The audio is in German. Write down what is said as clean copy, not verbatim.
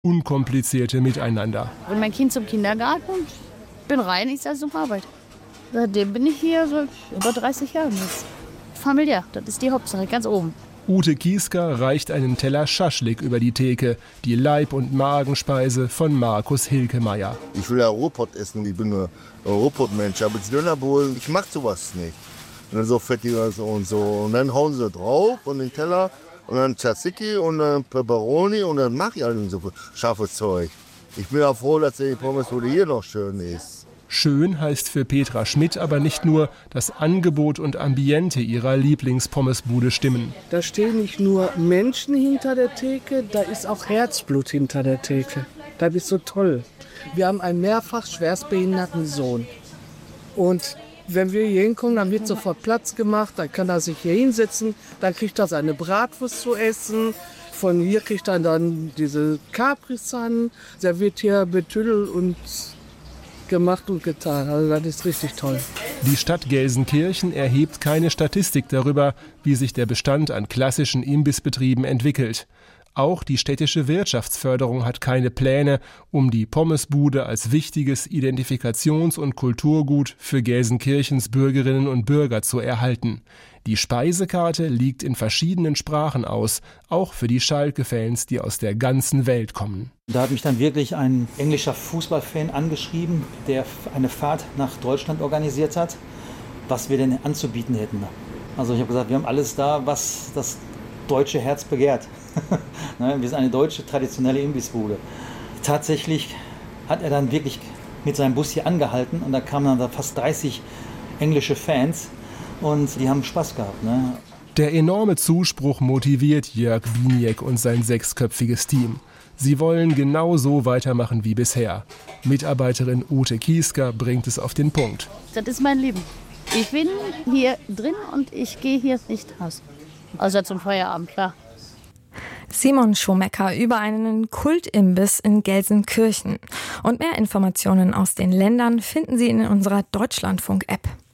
unkomplizierte Miteinander. Und mein Kind zum Kindergarten und bin rein, ich sage zum Arbeit. Seitdem bin ich hier so über 30 Jahre jetzt. Familiär, das ist die Hauptsache, ganz oben. Ute Kiesker reicht einen Teller Schaschlik über die Theke, die Leib- und Magenspeise von Markus Hilkemeyer. Ich will ja Ruhrpott essen, ich bin nur Ruhrpott-Mensch, aber das Dönerbohlen, ich mag sowas nicht. Und dann so fettig und so. Und dann hauen sie drauf und den Teller und dann Tzatziki und dann Pepperoni und dann mache ich halt so scharfes Zeug. Ich bin ja froh, dass die Pommesbude hier noch schön ist. Schön heißt für Petra Schmidt aber nicht nur, dass Angebot und Ambiente ihrer Lieblingspommesbude stimmen. Da stehen nicht nur Menschen hinter der Theke, da ist auch Herzblut hinter der Theke. Das ist so toll. Wir haben einen mehrfach schwerstbehinderten Sohn. Und wenn wir hier hinkommen, dann wird sofort Platz gemacht, dann kann er sich hier hinsetzen, dann kriegt er seine Bratwurst zu essen. Von hier kriegt er dann diese Capri-Sun, der wird hier betüdelt und gemacht und getan. Also das ist richtig toll. Die Stadt Gelsenkirchen erhebt keine Statistik darüber, wie sich der Bestand an klassischen Imbissbetrieben entwickelt. Auch die städtische Wirtschaftsförderung hat keine Pläne, um die Pommesbude als wichtiges Identifikations- und Kulturgut für Gelsenkirchens Bürgerinnen und Bürger zu erhalten. Die Speisekarte liegt in verschiedenen Sprachen aus, auch für die Schalke-Fans, die aus der ganzen Welt kommen. Da hat mich dann wirklich ein englischer Fußballfan angeschrieben, der eine Fahrt nach Deutschland organisiert hat, was wir denn anzubieten hätten. Also ich habe gesagt, wir haben alles da, was das deutsche Herz begehrt. Wir sind eine deutsche traditionelle Imbissbude. Tatsächlich hat er dann wirklich mit seinem Bus hier angehalten und da kamen dann da fast 30 englische Fans und die haben Spaß gehabt. Ne? Der enorme Zuspruch motiviert Jörg Biniek und sein 6-köpfiges Team. Sie wollen genau so weitermachen wie bisher. Mitarbeiterin Ute Kiesker bringt es auf den Punkt. Das ist mein Leben. Ich bin hier drin und ich gehe hier nicht raus. Außer zum Feierabend, klar. Simon Schumacher über einen Kultimbiss in Gelsenkirchen. Und mehr Informationen aus den Ländern finden Sie in unserer Deutschlandfunk-App.